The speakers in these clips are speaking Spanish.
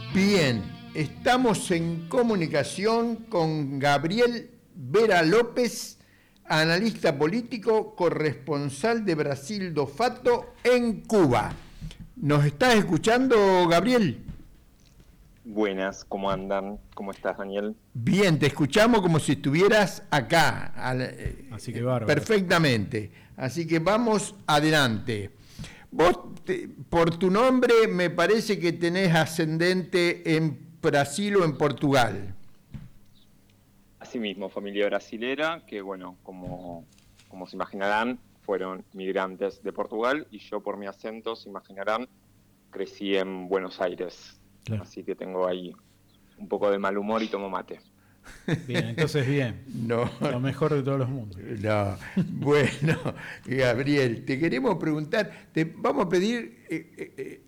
Bien, estamos en comunicación con Gabriel Vera López, analista político, corresponsal de Brasil do Fato en Cuba. ¿Nos estás escuchando, Gabriel? Buenas, ¿cómo andan? ¿Cómo estás, Daniel? Bien, te escuchamos como si estuvieras acá. Así que bárbaro. Perfectamente. Así que vamos adelante. Vos, por tu nombre, me parece que tenés ascendente en Brasil o en Portugal. Asimismo, familia brasilera, que bueno, como se imaginarán, fueron migrantes de Portugal, y yo por mi acento, se imaginarán, crecí en Buenos Aires. Claro. Así que tengo ahí un poco de mal humor y tomo mate. Bien, entonces bien. No. Lo mejor de todos los mundos. No. Bueno, Gabriel, te queremos preguntar, te vamos a pedir,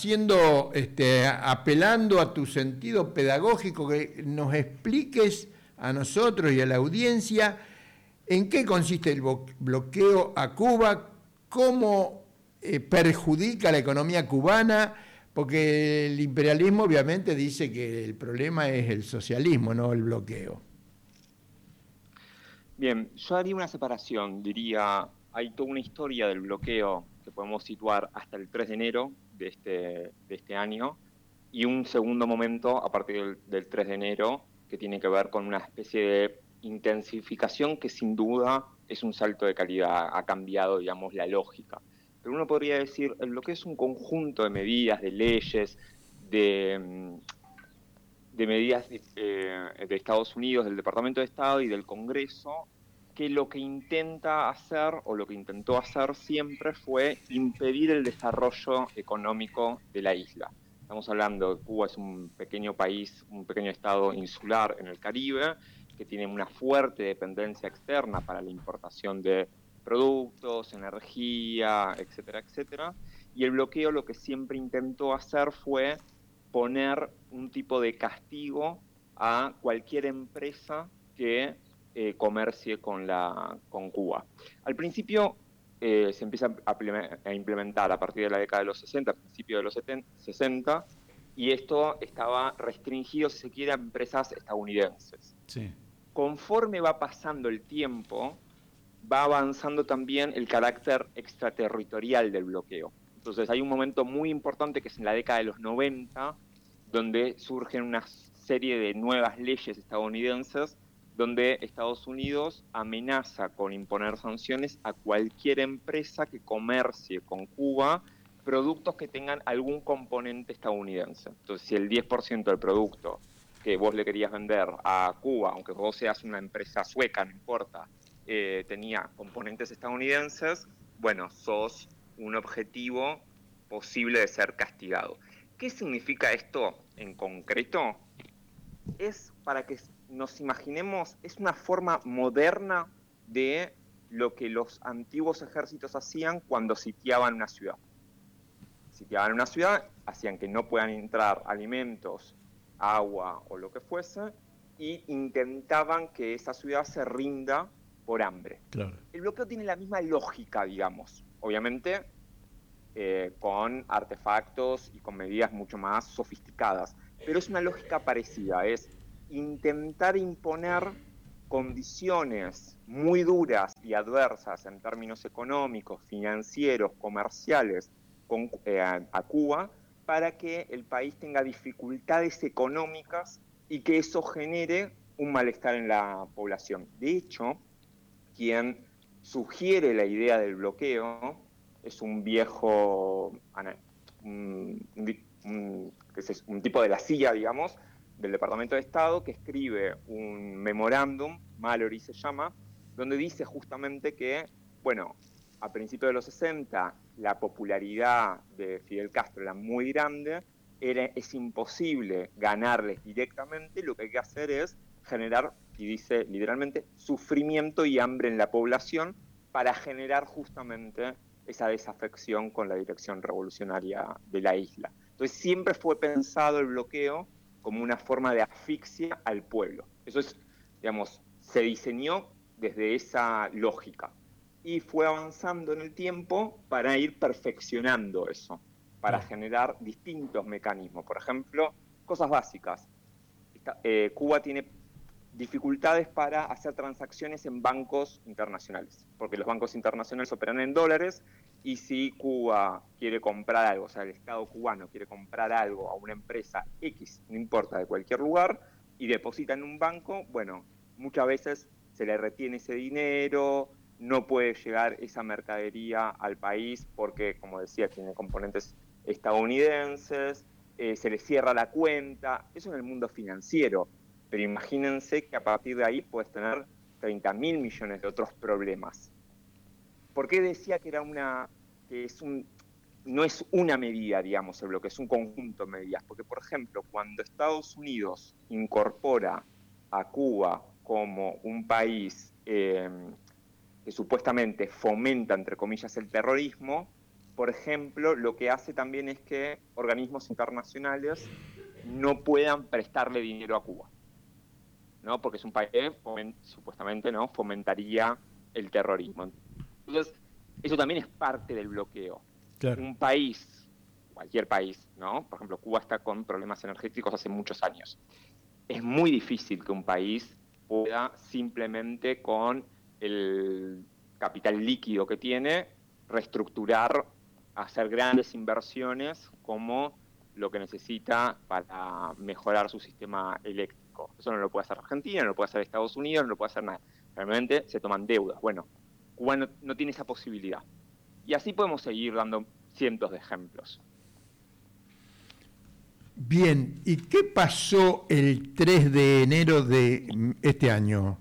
apelando a tu sentido pedagógico, que nos expliques a nosotros y a la audiencia en qué consiste el bloqueo a Cuba, cómo perjudica la economía cubana, porque el imperialismo obviamente dice que el problema es el socialismo, no el bloqueo. Bien, yo haría una separación, diría, hay toda una historia del bloqueo que podemos situar hasta el 3 de enero de este año, y un segundo momento a partir del 3 de enero que tiene que ver con una especie de intensificación que sin duda es un salto de calidad, ha cambiado, digamos, la lógica. Pero uno podría decir, el bloqueo es un conjunto de medidas, de leyes, de medidas de Estados Unidos, del Departamento de Estado y del Congreso, que lo que intenta hacer, o lo que intentó hacer siempre, fue impedir el desarrollo económico de la isla. Estamos hablando, Cuba es un pequeño país, un pequeño estado insular en el Caribe, que tiene una fuerte dependencia externa para la importación de productos, energía, etcétera, etcétera. Y el bloqueo lo que siempre intentó hacer fue poner un tipo de castigo a cualquier empresa que comercie con Cuba. Al principio se empieza a implementar a partir de la década de los 60, a principios de los 60, y esto estaba restringido, si se quiere, a empresas estadounidenses. Sí. Conforme va pasando el tiempo, va avanzando también el carácter extraterritorial del bloqueo. Entonces hay un momento muy importante que es en la década de los 90, donde surgen una serie de nuevas leyes estadounidenses, donde Estados Unidos amenaza con imponer sanciones a cualquier empresa que comercie con Cuba productos que tengan algún componente estadounidense. Entonces, si el 10% del producto que vos le querías vender a Cuba, aunque vos seas una empresa sueca, no importa, tenía componentes estadounidenses, bueno, sos un objetivo posible de ser castigado. ¿Qué significa esto en concreto? Es, para que nos imaginemos, es una forma moderna de lo que los antiguos ejércitos hacían cuando sitiaban una ciudad. Sitiaban una ciudad, hacían que no puedan entrar alimentos, agua o lo que fuese, y intentaban que esa ciudad se rinda por hambre. Claro. El bloqueo tiene la misma lógica, digamos, obviamente con artefactos y con medidas mucho más sofisticadas, pero es una lógica parecida, es intentar imponer condiciones muy duras y adversas en términos económicos, financieros, comerciales a Cuba, para que el país tenga dificultades económicas y que eso genere un malestar en la población. De hecho, quien sugiere la idea del bloqueo es un viejo, un tipo de la CIA, digamos, del Departamento de Estado, que escribe un memorándum, Mallory se llama, donde dice justamente que, bueno, a principios de los 60 la popularidad de Fidel Castro era muy grande, es imposible ganarles directamente, lo que hay que hacer es generar, y dice literalmente, sufrimiento y hambre en la población para generar justamente esa desafección con la dirección revolucionaria de la isla. Entonces siempre fue pensado el bloqueo como una forma de asfixia al pueblo. Eso es, digamos, se diseñó desde esa lógica y fue avanzando en el tiempo para ir perfeccionando eso, para generar distintos mecanismos. Por ejemplo, cosas básicas. Cuba tiene dificultades para hacer transacciones en bancos internacionales, porque los bancos internacionales operan en dólares, y si Cuba quiere comprar algo, o sea, el Estado cubano quiere comprar algo a una empresa X, no importa, de cualquier lugar, y deposita en un banco, bueno, muchas veces se le retiene ese dinero, no puede llegar esa mercadería al país porque, como decía, tiene componentes estadounidenses, se le cierra la cuenta, eso en el mundo financiero, pero imagínense que a partir de ahí puedes tener 30.000 millones de otros problemas. ¿Por qué decía que no es una medida, digamos, el bloqueo, es un conjunto de medidas? Porque, por ejemplo, cuando Estados Unidos incorpora a Cuba como un país que supuestamente fomenta, entre comillas, el terrorismo, por ejemplo, lo que hace también es que organismos internacionales no puedan prestarle dinero a Cuba, ¿no? Porque es un país que supuestamente, ¿no?, fomentaría el terrorismo. Entonces, eso también es parte del bloqueo. Claro. Un país, cualquier país, ¿no? Por ejemplo, Cuba está con problemas energéticos hace muchos años. Es muy difícil que un país pueda simplemente con el capital líquido que tiene reestructurar, hacer grandes inversiones como lo que necesita para mejorar su sistema eléctrico. Eso no lo puede hacer Argentina, no lo puede hacer Estados Unidos, no lo puede hacer nada. Realmente se toman deudas. Bueno, Cuba no tiene esa posibilidad. Y así podemos seguir dando cientos de ejemplos. Bien, ¿y qué pasó el 3 de enero de este año?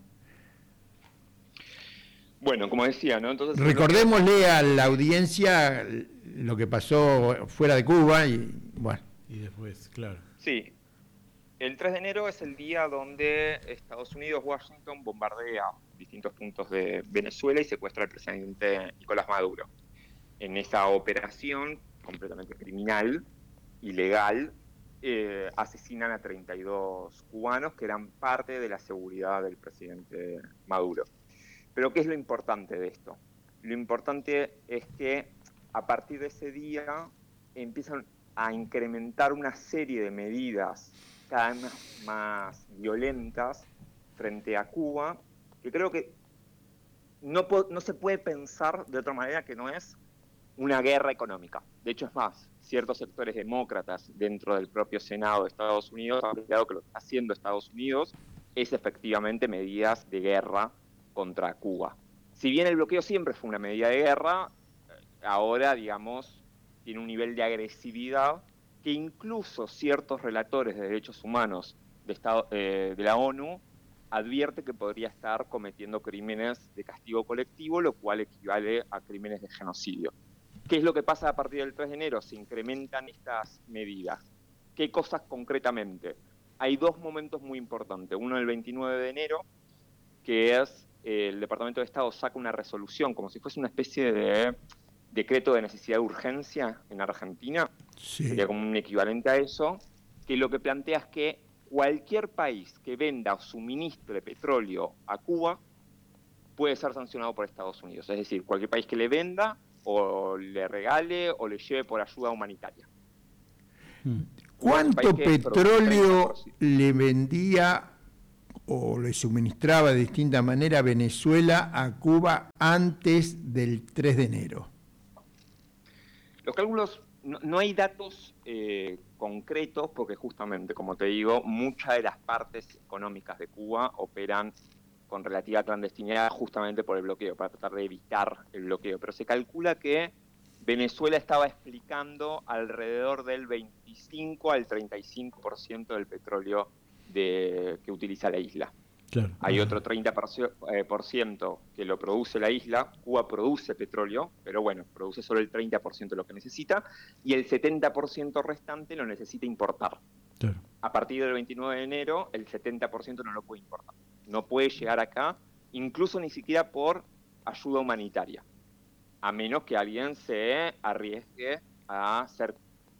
Bueno, como decía, ¿no? Entonces, recordémosle a la audiencia lo que pasó fuera de Cuba y bueno. Y después, claro. Sí. El 3 de enero es el día donde Estados Unidos, Washington, bombardea distintos puntos de Venezuela y secuestra al presidente Nicolás Maduro. En esa operación completamente criminal, ilegal, asesinan a 32 cubanos que eran parte de la seguridad del presidente Maduro. Pero ¿qué es lo importante de esto? Lo importante es que a partir de ese día empiezan a incrementar una serie de medidas cada vez más violentas frente a Cuba, que creo que no se puede pensar de otra manera que no es una guerra económica. De hecho, es más, ciertos sectores demócratas dentro del propio Senado de Estados Unidos han planteado que lo que está haciendo Estados Unidos es efectivamente medidas de guerra contra Cuba. Si bien el bloqueo siempre fue una medida de guerra, ahora, digamos, tiene un nivel de agresividad que incluso ciertos relatores de derechos humanos de la ONU advierte que podría estar cometiendo crímenes de castigo colectivo, lo cual equivale a crímenes de genocidio. ¿Qué es lo que pasa a partir del 3 de enero? Se incrementan estas medidas. ¿Qué cosas concretamente? Hay dos momentos muy importantes. Uno el 29 de enero, que es el Departamento de Estado saca una resolución, como si fuese una especie de decreto de necesidad de urgencia en Argentina, sí. Sería como un equivalente a eso, que lo que plantea es que cualquier país que venda o suministre petróleo a Cuba puede ser sancionado por Estados Unidos. Es decir, cualquier país que le venda o le regale o le lleve por ayuda humanitaria. ¿Cuánto petróleo le vendía o le suministraba de distinta manera Venezuela a Cuba antes del 3 de enero? Los cálculos, no hay datos concretos porque justamente, como te digo, muchas de las partes económicas de Cuba operan con relativa clandestinidad justamente por el bloqueo, para tratar de evitar el bloqueo. Pero se calcula que Venezuela estaba explicando alrededor del 25 al 35% del petróleo que utiliza la isla. Claro. Hay otro 30% que lo produce la isla. Cuba produce petróleo, pero bueno, produce solo el 30% de lo que necesita, y el 70% restante lo necesita importar. Claro. A partir del 29 de enero, el 70% no lo puede importar. No puede llegar acá, incluso ni siquiera por ayuda humanitaria, a menos que alguien se arriesgue a ser,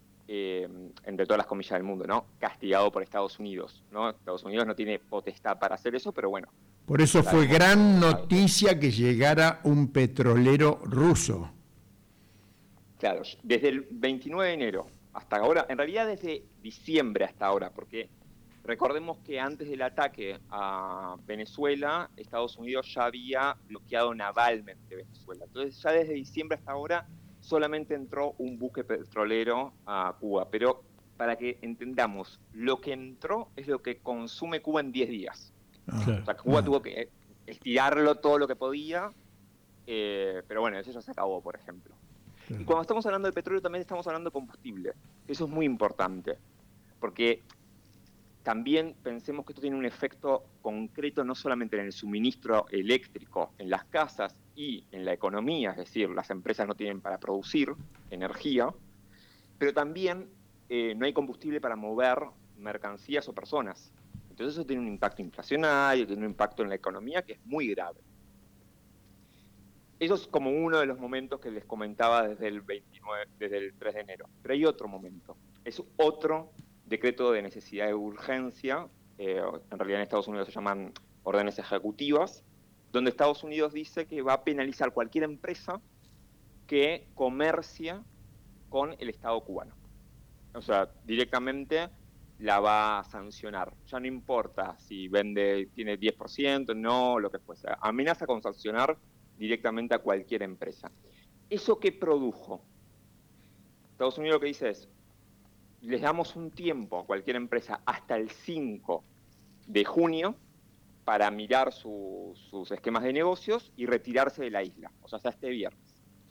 entre todas las comillas del mundo, ¿no?, castigado por Estados Unidos, ¿no? Estados Unidos no tiene potestad para hacer eso, pero bueno. Por eso fue gran noticia que llegara un petrolero ruso. Claro, desde el 29 de enero hasta ahora, en realidad desde diciembre hasta ahora, porque recordemos que antes del ataque a Venezuela, Estados Unidos ya había bloqueado navalmente Venezuela. Entonces ya desde diciembre hasta ahora solamente entró un buque petrolero a Cuba. Pero para que entendamos, lo que entró es lo que consume Cuba en 10 días. Claro. O sea, Cuba tuvo que estirarlo todo lo que podía, pero bueno, eso ya se acabó, por ejemplo. Y cuando estamos hablando de petróleo también estamos hablando de combustible. Eso es muy importante, porque también pensemos que esto tiene un efecto concreto no solamente en el suministro eléctrico, en las casas y en la economía, es decir, las empresas no tienen para producir energía, pero también no hay combustible para mover mercancías o personas. Entonces eso tiene un impacto inflacionario, tiene un impacto en la economía que es muy grave. Eso es como uno de los momentos que les comentaba desde el 3 de enero. Pero hay otro momento. Es otro decreto de necesidad de urgencia, en realidad en Estados Unidos se llaman órdenes ejecutivas, donde Estados Unidos dice que va a penalizar cualquier empresa que comercia con el Estado cubano. O sea, directamente la va a sancionar. Ya no importa si tiene 10%, no, lo que fuese. Amenaza con sancionar directamente a cualquier empresa. ¿Eso qué produjo? Estados Unidos lo que dice es, les damos un tiempo a cualquier empresa hasta el 5 de junio para mirar sus esquemas de negocios y retirarse de la isla, o sea, hasta este viernes.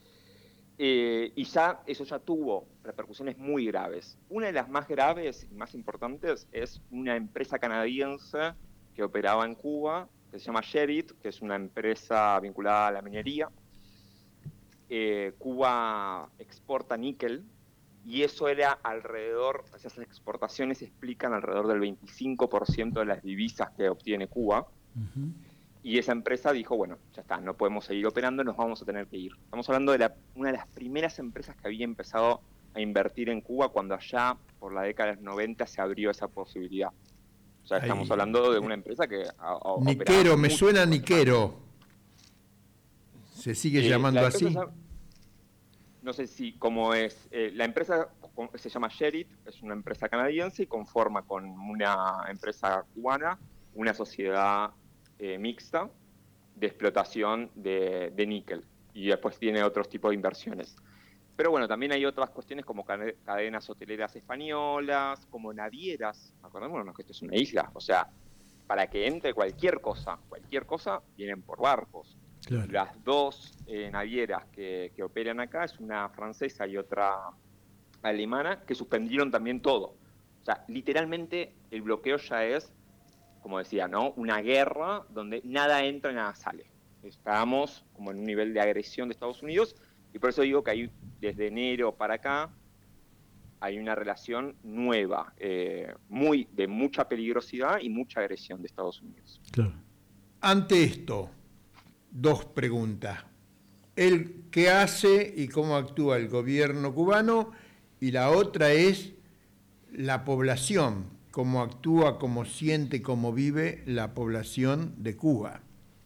Y eso ya tuvo repercusiones muy graves. Una de las más graves y más importantes es una empresa canadiense que operaba en Cuba, que se llama Sherit, que es una empresa vinculada a la minería. Cuba exporta níquel y eso era alrededor, esas exportaciones explican alrededor del 25% de las divisas que obtiene Cuba. Uh-huh. Y esa empresa dijo, bueno, ya está, no podemos seguir operando, nos vamos a tener que ir. Estamos hablando de una de las primeras empresas que había empezado a invertir en Cuba cuando allá, por la década de los 90, se abrió esa posibilidad. O sea, estamos hablando de una empresa que... Niquero, me suena Niquero. ¿Se sigue llamando así? No sé si, como es... la empresa se llama Sherit, es una empresa canadiense y conforma con una empresa cubana, una sociedad mixta de explotación de níquel. Y después tiene otros tipos de inversiones. Pero bueno, también hay otras cuestiones como cadenas hoteleras españolas, como navieras. Acordémonos que esto es una isla. O sea, para que entre cualquier cosa, vienen por barcos. Claro. Las dos navieras que operan acá es una francesa y otra alemana, que suspendieron también todo. O sea, literalmente el bloqueo ya es, como decía, ¿no? Una guerra donde nada entra y nada sale. Estamos como en un nivel de agresión de Estados Unidos y por eso digo que hay, desde enero para acá hay una relación nueva, de mucha peligrosidad y mucha agresión de Estados Unidos. Claro. Ante esto, dos preguntas. ¿Qué hace y cómo actúa el gobierno cubano? Y la otra es la población, cómo actúa, cómo siente, cómo vive la población de Cuba.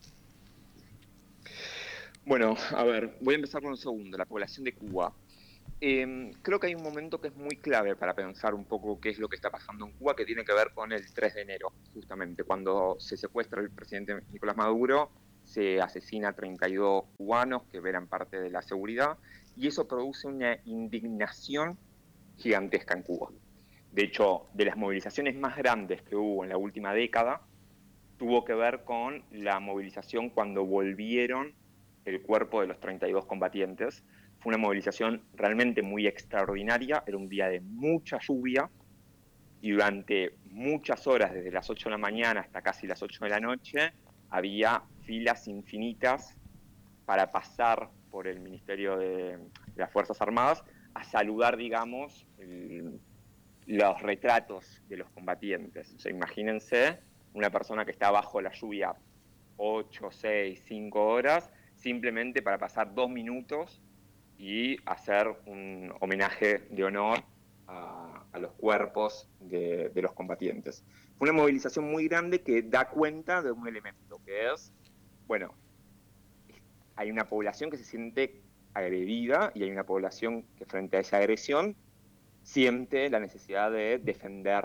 Bueno, a ver, voy a empezar con el segundo, la población de Cuba. Creo que hay un momento que es muy clave para pensar un poco qué es lo que está pasando en Cuba, que tiene que ver con el 3 de enero, justamente, cuando se secuestra el presidente Nicolás Maduro, se asesina a 32 cubanos que eran parte de la seguridad, y eso produce una indignación gigantesca en Cuba. De hecho, de las movilizaciones más grandes que hubo en la última década, tuvo que ver con la movilización cuando volvieron el cuerpo de los 32 combatientes. Fue una movilización realmente muy extraordinaria, era un día de mucha lluvia y durante muchas horas, desde las 8 de la mañana hasta casi las 8 de la noche, había filas infinitas para pasar por el Ministerio de las Fuerzas Armadas a saludar, digamos, los retratos de los combatientes. O sea, imagínense una persona que está bajo la lluvia 8, 6, 5 horas, simplemente para pasar 2 minutos y hacer un homenaje de honor a los cuerpos de los combatientes. Fue una movilización muy grande que da cuenta de un elemento, que es, bueno, hay una población que se siente agredida y hay una población que frente a esa agresión siente la necesidad de defender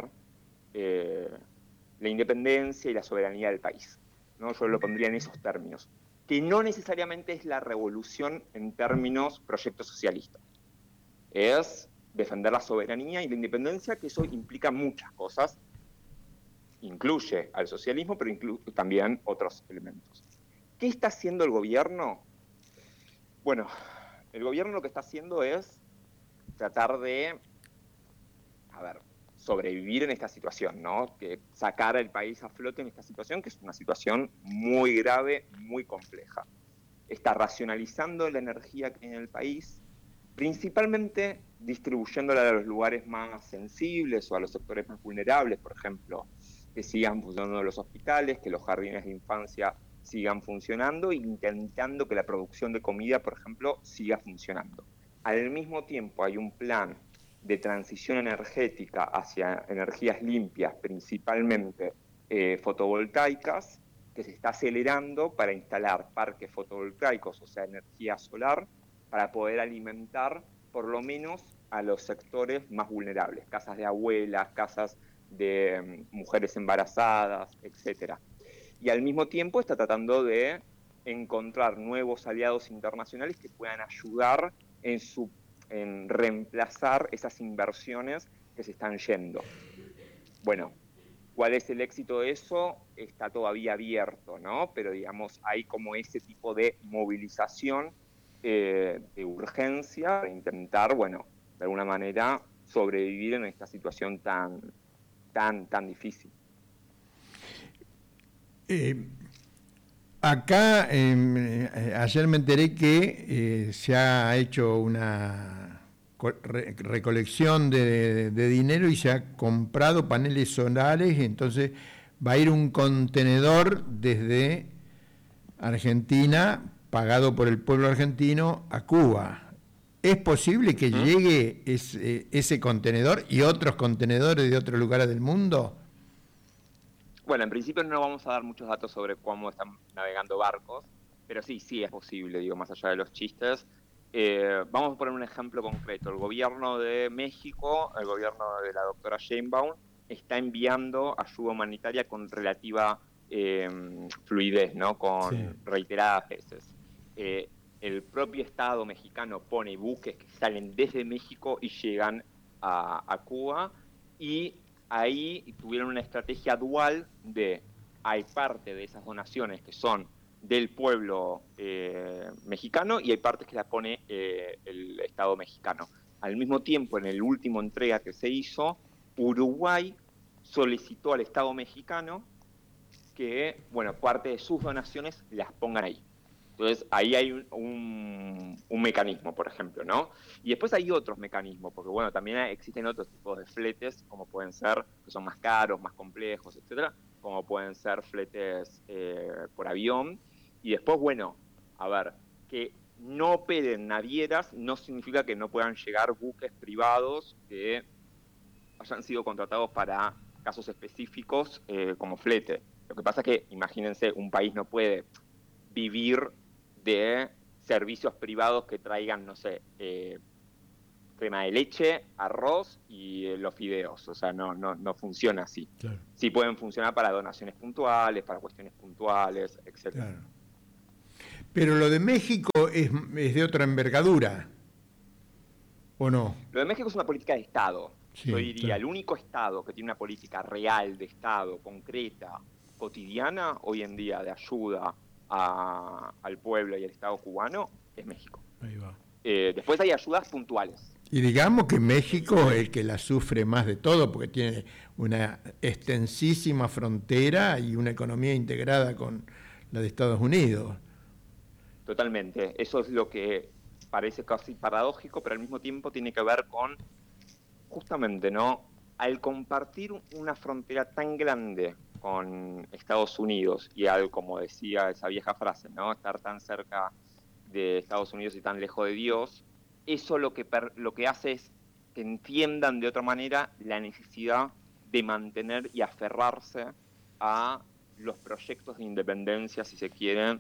la independencia y la soberanía del país, ¿no? Yo lo pondría en esos términos, que no necesariamente es la revolución en términos proyecto socialista. Es defender la soberanía y la independencia, que eso implica muchas cosas, incluye al socialismo, pero incluye también otros elementos. ¿Qué está haciendo el gobierno? Bueno, el gobierno lo que está haciendo es tratar de, sobrevivir en esta situación, ¿no? Que sacar al país a flote en esta situación, que es una situación muy grave, muy compleja. Está racionalizando la energía que hay en el país, principalmente distribuyéndola a los lugares más sensibles o a los sectores más vulnerables, por ejemplo, que sigan funcionando los hospitales, que los jardines de infancia sigan funcionando, e intentando que la producción de comida, por ejemplo, siga funcionando. Al mismo tiempo hay un plan de transición energética hacia energías limpias, principalmente fotovoltaicas, que se está acelerando para instalar parques fotovoltaicos, o sea, energía solar, para poder alimentar por lo menos a los sectores más vulnerables, casas de abuelas, casas de mujeres embarazadas, etc. Y al mismo tiempo está tratando de encontrar nuevos aliados internacionales que puedan ayudar en reemplazar esas inversiones que se están yendo. Bueno, ¿cuál es el éxito de eso? Está todavía abierto, ¿no? Pero digamos, hay como ese tipo de movilización de urgencia para intentar, bueno, de alguna manera sobrevivir en esta situación tan difícil. Acá, ayer me enteré que se ha hecho una recolección de dinero y se ha comprado paneles solares, entonces va a ir un contenedor desde Argentina, pagado por el pueblo argentino, a Cuba. ¿Es posible que llegue ese contenedor y otros contenedores de otros lugares del mundo? Bueno, en principio no vamos a dar muchos datos sobre cómo están navegando barcos, pero sí es posible, digo, más allá de los chistes. Vamos a poner un ejemplo concreto. El gobierno de México, el gobierno de la doctora Sheinbaum, está enviando ayuda humanitaria con relativa fluidez, ¿no? Con reiteradas veces. El propio Estado mexicano pone buques que salen desde México y llegan a Cuba, y ahí tuvieron una estrategia dual de, hay parte de esas donaciones que son del pueblo mexicano y hay partes que las pone el Estado mexicano. Al mismo tiempo, en el último entrega que se hizo, Uruguay solicitó al Estado mexicano que, bueno, parte de sus donaciones las pongan ahí. Entonces, ahí hay un mecanismo, por ejemplo, ¿no? Y después hay otros mecanismos, porque, bueno, también existen otros tipos de fletes, como pueden ser, que son más caros, más complejos, etcétera, como pueden ser fletes por avión. Y después, bueno, que no operen navieras no significa que no puedan llegar buques privados que hayan sido contratados para casos específicos como flete. Lo que pasa es que, imagínense, un país no puede vivir de servicios privados que traigan, no sé, crema de leche, arroz y los fideos. O sea, no funciona así. Claro. Sí pueden funcionar para donaciones puntuales, para cuestiones puntuales, etc. Claro. Pero lo de México es de otra envergadura, ¿o no? Lo de México es una política de Estado. Sí, Yo diría, claro. el único Estado que tiene una política real de Estado, concreta, cotidiana, hoy en día, de ayuda al pueblo y al Estado cubano, es México. Ahí va. Después hay ayudas puntuales. Y digamos que México es el que la sufre más de todo, porque tiene una extensísima frontera y una economía integrada con la de Estados Unidos. Totalmente. Eso es lo que parece casi paradójico, pero al mismo tiempo tiene que ver con, justamente, ¿no? Al compartir una frontera tan grande con Estados Unidos y algo, como decía esa vieja frase, ¿no? Estar tan cerca de Estados Unidos y tan lejos de Dios, eso lo que hace es que entiendan de otra manera la necesidad de mantener y aferrarse a los proyectos de independencia, si se quieren,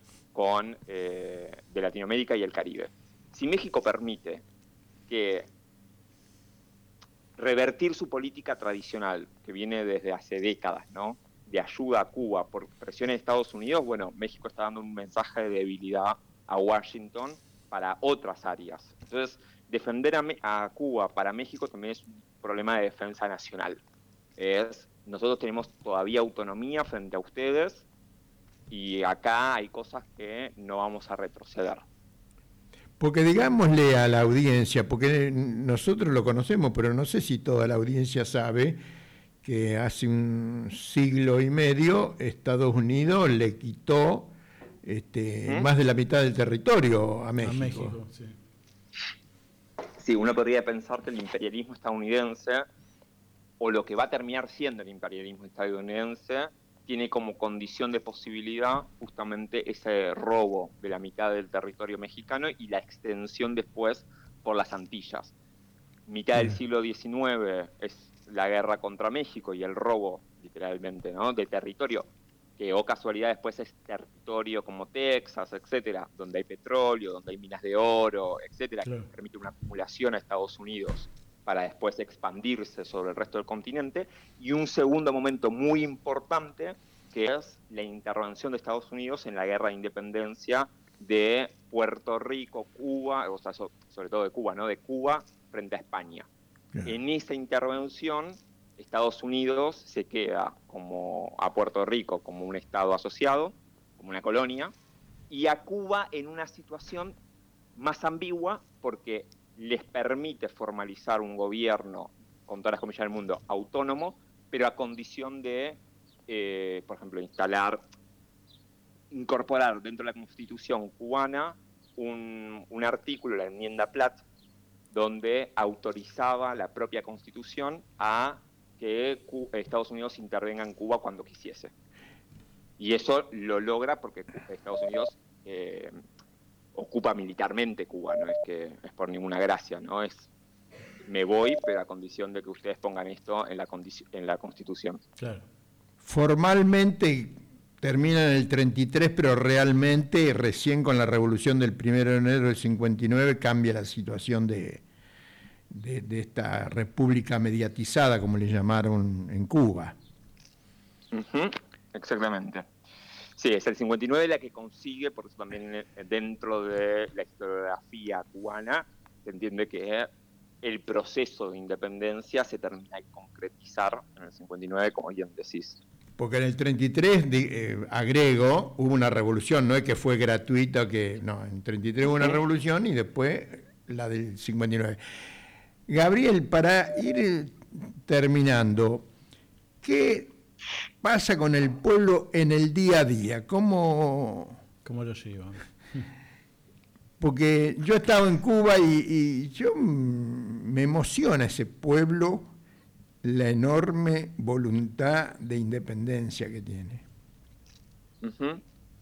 de Latinoamérica y el Caribe. Si México permite que revertir su política tradicional, que viene desde hace décadas, ¿no? De ayuda a Cuba por presión de Estados Unidos. Bueno, México está dando un mensaje de debilidad a Washington para otras áreas. Entonces, defender a Cuba para México también es un problema de defensa nacional. Nosotros tenemos todavía autonomía frente a ustedes y acá hay cosas que no vamos a retroceder. Porque digámosle a la audiencia, porque nosotros lo conocemos, pero no sé si toda la audiencia sabe que hace un siglo y medio Estados Unidos le quitó más de la mitad del territorio a México. A México, sí. Sí, uno podría pensar que el imperialismo estadounidense, o lo que va a terminar siendo el imperialismo estadounidense, tiene como condición de posibilidad justamente ese robo de la mitad del territorio mexicano y la extensión después por las Antillas. Mitad del siglo XIX es la guerra contra México y el robo, literalmente, ¿no?, de territorio, que o casualidad después es territorio como Texas, etcétera, donde hay petróleo, donde hay minas de oro, etcétera, claro, que permite una acumulación a Estados Unidos para después expandirse sobre el resto del continente. Y un segundo momento muy importante, que es la intervención de Estados Unidos en la guerra de independencia de Puerto Rico, Cuba, o sea, sobre todo de Cuba, ¿no?, de Cuba frente a España. Yeah. En esa intervención, Estados Unidos se queda a Puerto Rico como un estado asociado, como una colonia, y a Cuba en una situación más ambigua porque les permite formalizar un gobierno, con todas las comillas del mundo, autónomo, pero a condición de, por ejemplo, incorporar dentro de la Constitución cubana un artículo, la enmienda Platt, donde autorizaba la propia Constitución a que Estados Unidos intervenga en Cuba cuando quisiese. Y eso lo logra porque Estados Unidos ocupa militarmente Cuba, no es que es por ninguna gracia, ¿no? Me voy, pero a condición de que ustedes pongan esto en la Constitución. Claro. Formalmente termina en el 33, pero realmente recién con la revolución del 1 de enero del 59 cambia la situación de esta república mediatizada, como le llamaron en Cuba. Uh-huh. Exactamente. Sí, es el 59 la que consigue, por eso también dentro de la historiografía cubana se entiende que el proceso de independencia se termina de concretizar en el 59, como bien decís. Porque en el 33, agrego, hubo una revolución, no es que fue gratuita, no, en el 33 hubo una revolución y después la del 59. Gabriel, para ir terminando, ¿qué pasa con el pueblo en el día a día? ¿Cómo lo llevan? Porque yo he estado en Cuba y yo me emociona ese pueblo, la enorme voluntad de independencia que tiene. Uh-huh.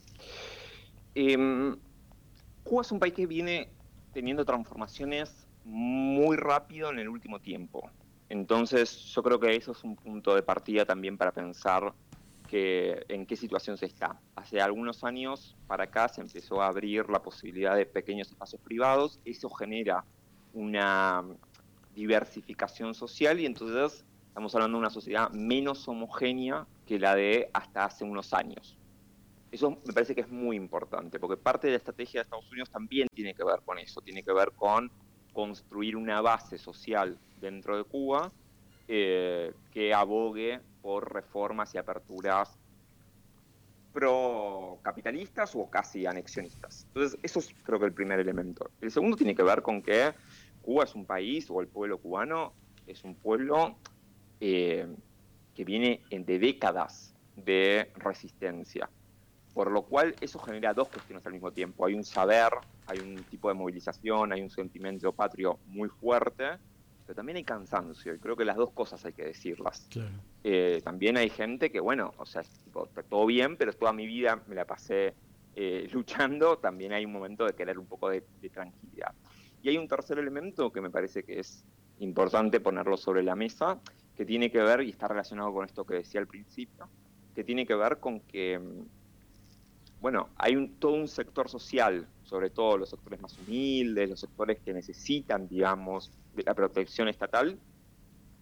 Cuba es un país que viene teniendo transformaciones muy rápido en el último tiempo. Entonces yo creo que eso es un punto de partida también para pensar en qué situación se está. Hace algunos años para acá se empezó a abrir la posibilidad de pequeños espacios privados, eso genera una diversificación social y entonces estamos hablando de una sociedad menos homogénea que la de hasta hace unos años. Eso me parece que es muy importante, porque parte de la estrategia de Estados Unidos también tiene que ver con eso, tiene que ver con construir una base social dentro de Cuba que abogue por reformas y aperturas pro-capitalistas o casi anexionistas. Entonces, eso es creo que el primer elemento. El segundo tiene que ver con que Cuba es un país, o el pueblo cubano es un pueblo que viene de décadas de resistencia. Por lo cual eso genera dos cuestiones al mismo tiempo. Hay un saber, hay un tipo de movilización, hay un sentimiento patrio muy fuerte, pero también hay cansancio, y creo que las dos cosas hay que decirlas. Claro. También hay gente que, bueno, o sea, todo bien, pero toda mi vida me la pasé luchando, también hay un momento de querer un poco de tranquilidad. Y hay un tercer elemento que me parece que es importante ponerlo sobre la mesa, que tiene que ver, y está relacionado con esto que decía al principio, que tiene que ver con que bueno, hay todo un sector social, sobre todo los sectores más humildes, los sectores que necesitan, digamos, de la protección estatal,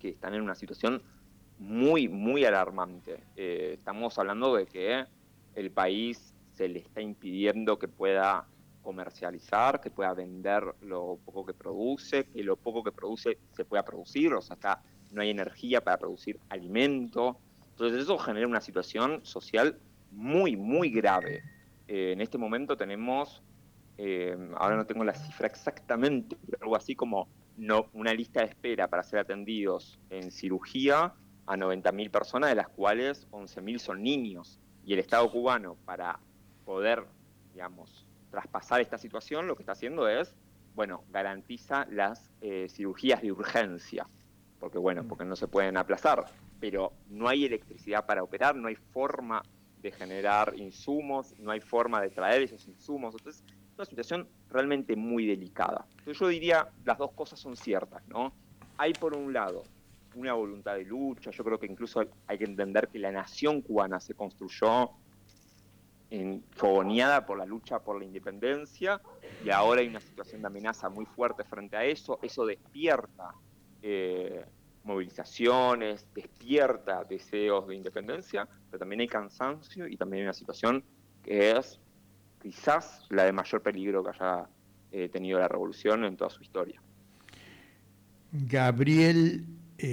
que están en una situación muy, muy alarmante. Estamos hablando de que el país se le está impidiendo que pueda comercializar, que pueda vender lo poco que produce, que lo poco que produce se pueda producir, o sea, acá no hay energía para producir alimento. Entonces eso genera una situación social muy, muy grave. En este momento tenemos, ahora no tengo la cifra exactamente, pero algo así como una lista de espera para ser atendidos en cirugía a 90.000 personas, de las cuales 11.000 son niños. Y el Estado cubano, para poder, digamos, traspasar esta situación, lo que está haciendo es, bueno, garantiza las cirugías de urgencia, porque no se pueden aplazar, pero no hay electricidad para operar, no hay forma de generar insumos, no hay forma de traer esos insumos. Entonces, es una situación realmente muy delicada. Entonces, yo diría, las dos cosas son ciertas, ¿no? Hay, por un lado, una voluntad de lucha. Yo creo que incluso hay que entender que la nación cubana se construyó fogoneada por la lucha por la independencia, y ahora hay una situación de amenaza muy fuerte frente a eso. Eso despierta movilizaciones, despierta deseos de independencia, pero también hay cansancio y también hay una situación que es quizás la de mayor peligro que haya tenido la revolución en toda su historia. Gabriel,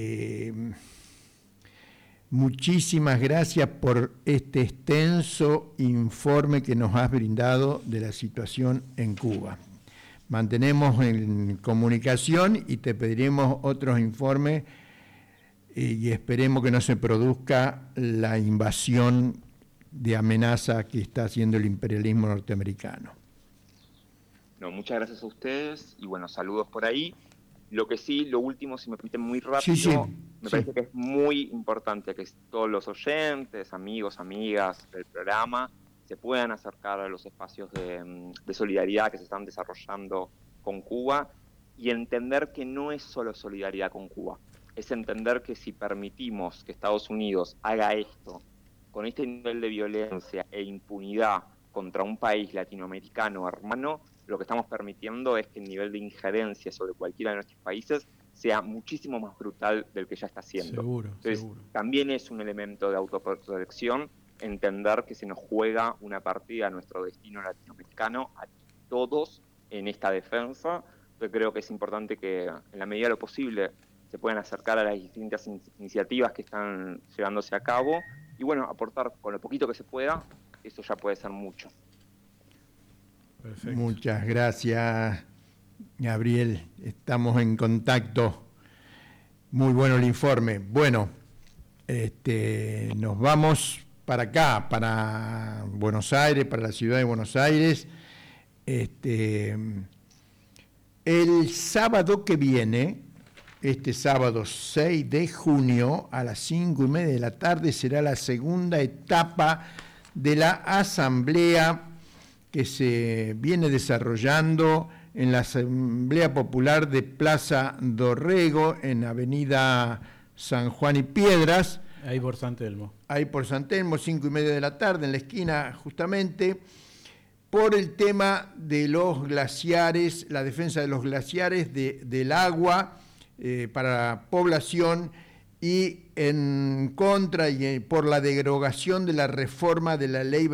muchísimas gracias por este extenso informe que nos has brindado de la situación en Cuba. Mantenemos en comunicación y te pediremos otros informes y esperemos que no se produzca la invasión de amenaza que está haciendo el imperialismo norteamericano. No, muchas gracias a ustedes y saludos por ahí. Lo que sí, lo último, si me permiten muy rápido, me parece que es muy importante que todos los oyentes, amigos, amigas del programa se puedan acercar a los espacios de solidaridad que se están desarrollando con Cuba y entender que no es solo solidaridad con Cuba, es entender que si permitimos que Estados Unidos haga esto con este nivel de violencia e impunidad contra un país latinoamericano hermano, lo que estamos permitiendo es que el nivel de injerencia sobre cualquiera de nuestros países sea muchísimo más brutal del que ya está haciendo. Entonces, también es un elemento de autoprotección entender que se nos juega una partida a nuestro destino latinoamericano, a todos en esta defensa. Yo creo que es importante que en la medida de lo posible se puedan acercar a las distintas iniciativas que están llevándose a cabo y aportar con lo poquito que se pueda, eso ya puede ser mucho. Perfecto. Muchas gracias, Gabriel. Estamos en contacto. Muy bueno el informe. Bueno, nos vamos para acá, para Buenos Aires, para la ciudad de Buenos Aires. El sábado que viene, este sábado 6 de junio, a las 5:30 de la tarde, será la segunda etapa de la asamblea que se viene desarrollando en la Asamblea Popular de Plaza Dorrego, en Avenida San Juan y Piedras. Ahí por San Telmo. Ahí por San Telmo, 5:30 de la tarde, en la esquina justamente, por el tema de los glaciares, la defensa de los glaciares, del agua para la población, y en contra y por la derogación de la reforma de la ley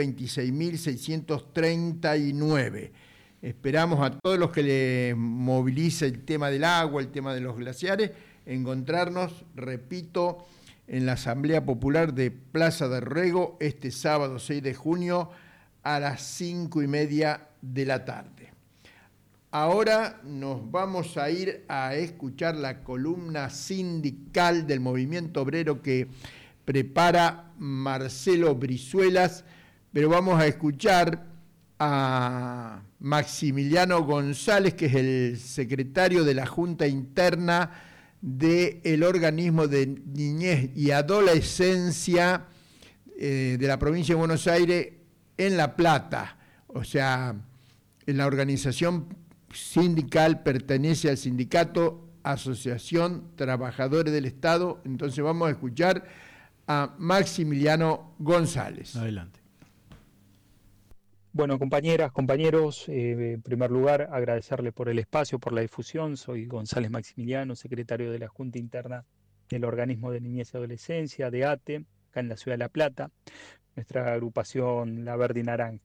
26.639. Esperamos a todos los que les movilice el tema del agua, el tema de los glaciares, encontrarnos, repito, en la Asamblea Popular de Plaza de Dorrego este sábado 6 de junio a las 5:30 de la tarde. Ahora nos vamos a ir a escuchar la columna sindical del movimiento obrero que prepara Marcelo Brizuelas, pero vamos a escuchar a Maximiliano González, que es el secretario de la Junta Interna del organismo de niñez y adolescencia de la provincia de Buenos Aires en La Plata. O sea, en la organización sindical pertenece al sindicato Asociación Trabajadores del Estado. Entonces vamos a escuchar a Maximiliano González. Adelante. Bueno, compañeras, compañeros, en primer lugar agradecerle por el espacio, por la difusión. Soy González Maximiliano, secretario de la Junta Interna del Organismo de Niñez y Adolescencia, de ATE, acá en la ciudad de La Plata, nuestra agrupación La Verde y Naranja.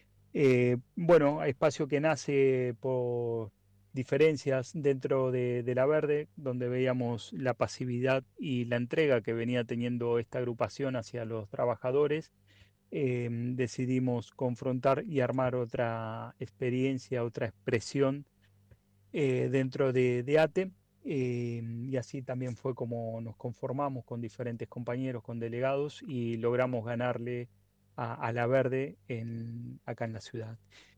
Bueno, espacio que nace por diferencias dentro de La Verde, donde veíamos la pasividad y la entrega que venía teniendo esta agrupación hacia los trabajadores. Decidimos confrontar y armar otra experiencia, otra expresión dentro de ATE. Y así también fue como nos conformamos con diferentes compañeros, con delegados, y logramos ganarle a La Verde acá en la ciudad.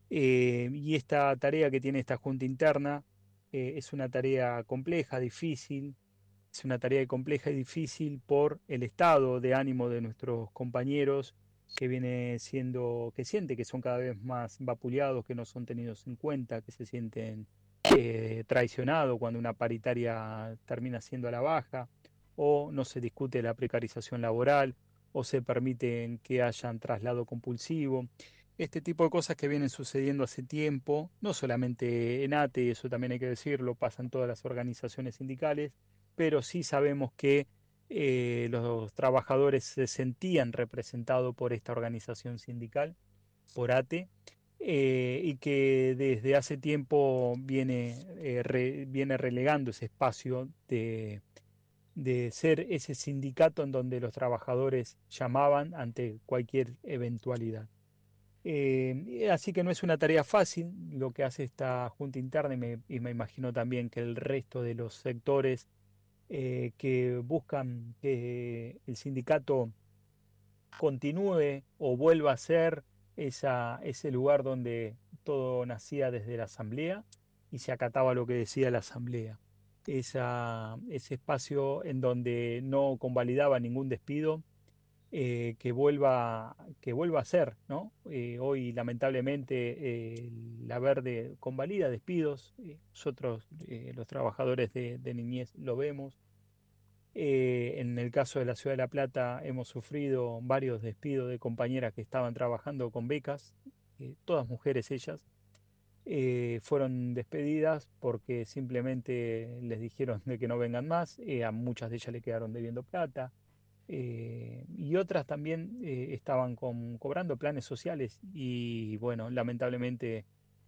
Y esta tarea que tiene esta junta interna es una tarea compleja, difícil. Es una tarea compleja y difícil por el estado de ánimo de nuestros compañeros, que viene siendo, que siente que son cada vez más vapuleados, que no son tenidos en cuenta, que se sienten traicionados cuando una paritaria termina siendo a la baja, o no se discute la precarización laboral, o se permiten que hayan traslado compulsivo. Este tipo de cosas que vienen sucediendo hace tiempo, no solamente en ATE, eso también hay que decirlo, pasa en todas las organizaciones sindicales, pero sí sabemos que los trabajadores se sentían representados por esta organización sindical, por ATE, y que desde hace tiempo viene relegando ese espacio de ser ese sindicato en donde los trabajadores llamaban ante cualquier eventualidad. Así que no es una tarea fácil lo que hace esta junta interna, y me imagino también que el resto de los sectores que buscan que el sindicato continúe o vuelva a ser ese lugar donde todo nacía desde la asamblea y se acataba lo que decía la asamblea. Ese espacio en donde no convalidaba ningún despido, que vuelva a ser, ¿no? Hoy lamentablemente la Verde convalida despidos, nosotros los trabajadores de niñez lo vemos. En el caso de la Ciudad de La Plata hemos sufrido varios despidos de compañeras que estaban trabajando con becas, todas mujeres ellas. Fueron despedidas porque simplemente les dijeron de que no vengan más. A muchas de ellas le quedaron debiendo plata, y otras también estaban cobrando planes sociales, y bueno, lamentablemente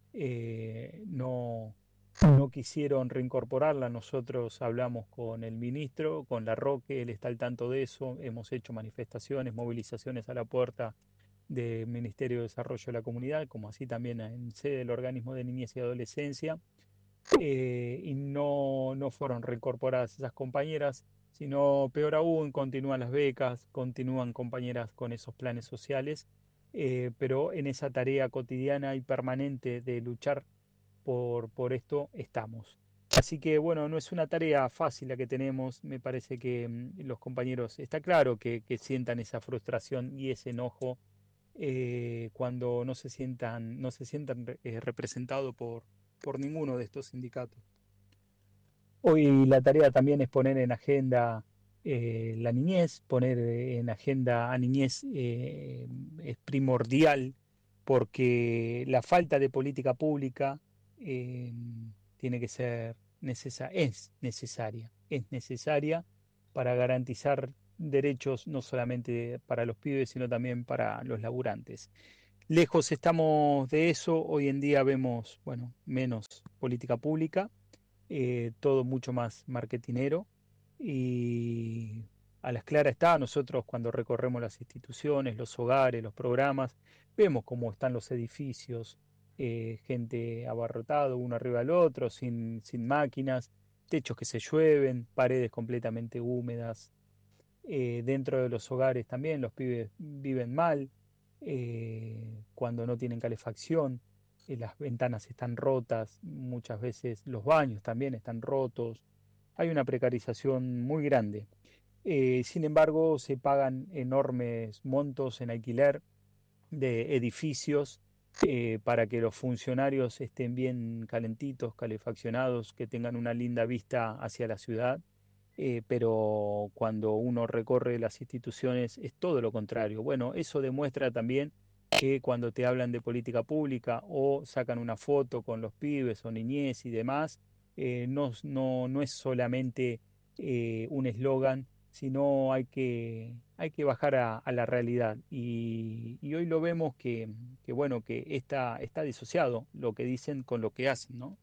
no quisieron reincorporarla. Nosotros hablamos con el ministro, con Larroque, él está al tanto de eso. Hemos hecho manifestaciones, movilizaciones a la puerta del Ministerio de Desarrollo de la Comunidad, como así también en sede del Organismo de Niñez y Adolescencia, y no fueron reincorporadas esas compañeras, sino peor aún, continúan las becas, continúan compañeras con esos planes sociales, pero en esa tarea cotidiana y permanente de luchar por esto estamos. Así que bueno, no es una tarea fácil la que tenemos. Me parece que los compañeros, está claro que sientan esa frustración y ese enojo cuando no se sientan representados por ninguno de estos sindicatos. Hoy la tarea también es poner en agenda la niñez, poner en agenda a niñez es primordial, porque la falta de política pública eh, tiene que ser es necesaria para garantizar derechos no solamente para los pibes, sino también para los laburantes. Lejos estamos de eso. Hoy en día vemos, bueno, menos política pública, todo mucho más marketinero, y a las claras está, nosotros cuando recorremos las instituciones, los hogares, los programas, vemos cómo están los edificios, gente abarrotado uno arriba del otro, sin máquinas, techos que se llueven, paredes completamente húmedas. Dentro de los hogares también los pibes viven mal, cuando no tienen calefacción, las ventanas están rotas, muchas veces los baños también están rotos. Hay una precarización muy grande. Sin embargo, se pagan enormes montos en alquiler de edificios, para que los funcionarios estén bien calentitos, calefaccionados, que tengan una linda vista hacia la ciudad. Pero cuando uno recorre las instituciones es todo lo contrario. Bueno, eso demuestra también que cuando te hablan de política pública o sacan una foto con los pibes o niñez y demás, no es solamente un eslogan, sino hay que bajar a la realidad. Y hoy lo vemos bueno, que está disociado lo que dicen con lo que hacen, ¿no?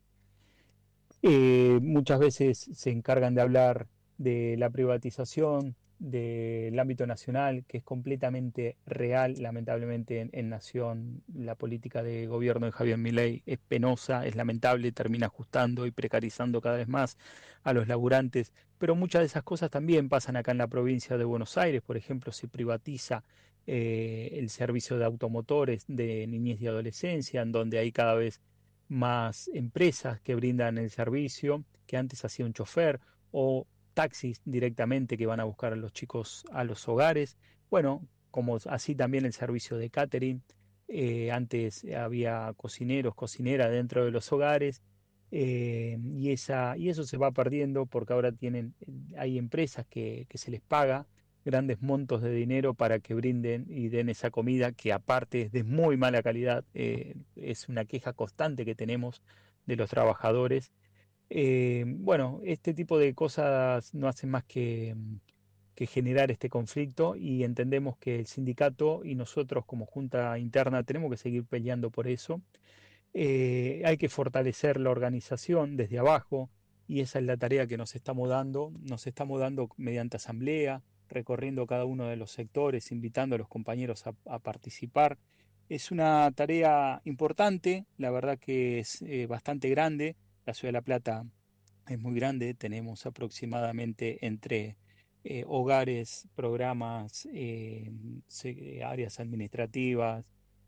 Muchas veces se encargan de hablar de la privatización del ámbito nacional, que es completamente real. Lamentablemente en Nación la política de gobierno de Javier Milei es penosa, es lamentable, termina ajustando y precarizando cada vez más a los laburantes, pero muchas de esas cosas también pasan acá en la provincia de Buenos Aires. Por ejemplo, se privatiza el servicio de automotores de niñez y adolescencia, en donde hay cada vez más empresas que brindan el servicio, que antes hacía un chofer, o taxis directamente que van a buscar a los chicos a los hogares. Bueno, como así también el servicio de catering. Antes había cocineros, cocineras dentro de los hogares, y eso se va perdiendo porque ahora hay empresas que se les paga grandes montos de dinero para que brinden y den esa comida que aparte es de muy mala calidad. Es una queja constante que tenemos de los trabajadores. Bueno, este tipo de cosas no hacen más que generar este conflicto, y entendemos que el sindicato y nosotros como junta interna tenemos que seguir peleando por eso. Hay que fortalecer la organización desde abajo, y esa es la tarea que nos estamos dando mediante asamblea, recorriendo cada uno de los sectores, invitando a los compañeros a participar. Es una tarea importante, la verdad que es bastante grande. La ciudad de La Plata es muy grande, tenemos aproximadamente entre hogares, programas, áreas administrativas,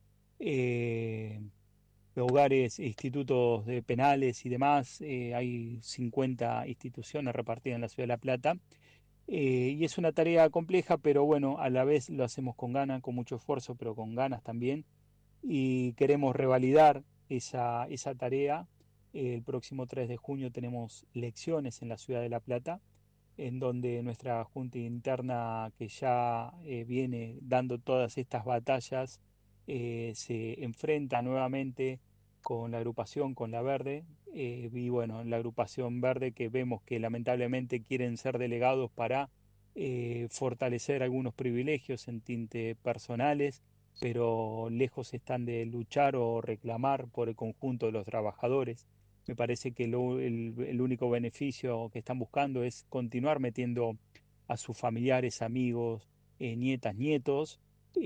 eh, hogares, institutos de penales y demás. Hay 50 instituciones repartidas en la ciudad de La Plata. Y es una tarea compleja, pero bueno, a la vez lo hacemos con ganas, con mucho esfuerzo, pero con ganas también. Y queremos revalidar esa tarea. El próximo 3 de junio tenemos elecciones en la ciudad de La Plata, en donde nuestra junta interna, que ya viene dando todas estas batallas, se enfrenta nuevamente con la agrupación, con la Verde. Y bueno, la agrupación Verde, que vemos que lamentablemente quieren ser delegados para fortalecer algunos privilegios en tinte personales, pero lejos están de luchar o reclamar por el conjunto de los trabajadores. Me parece que el único beneficio que están buscando es continuar metiendo a sus familiares, amigos, nietas, nietos,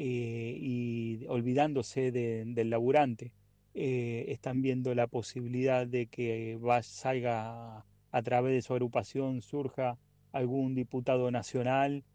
y olvidándose del laburante. Están viendo la posibilidad de que salga a través de su agrupación, surja algún diputado nacional,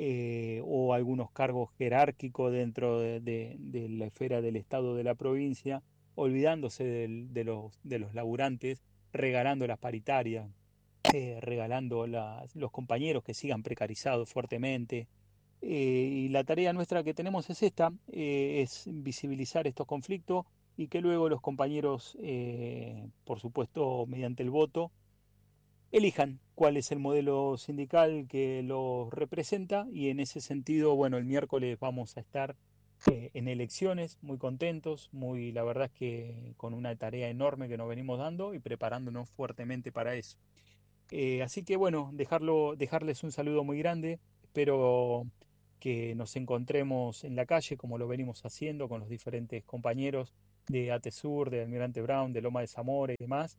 o algunos cargos jerárquicos dentro de la esfera del Estado, de la provincia, olvidándose de los laburantes, regalando las paritarias, regalando los compañeros que sigan precarizados fuertemente. Y la tarea nuestra que tenemos es esta, es visibilizar estos conflictos, y que luego los compañeros, por supuesto, mediante el voto, elijan cuál es el modelo sindical que los representa. Y en ese sentido, bueno, el miércoles vamos a estar en elecciones, muy contentos, la verdad es que con una tarea enorme que nos venimos dando y preparándonos fuertemente para eso. Así que bueno, dejarles un saludo muy grande. Espero que nos encontremos en la calle como lo venimos haciendo con los diferentes compañeros de ATESUR, de Almirante Brown, de Loma de Zamora y demás.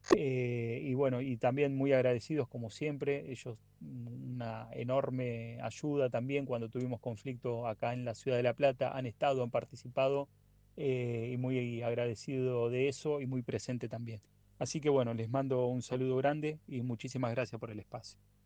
Y bueno, y también muy agradecidos como siempre, ellos una enorme ayuda también cuando tuvimos conflicto acá en la ciudad de La Plata, han estado, han participado, y muy agradecido de eso y muy presente también. Así que bueno, les mando un saludo grande y muchísimas gracias por el espacio.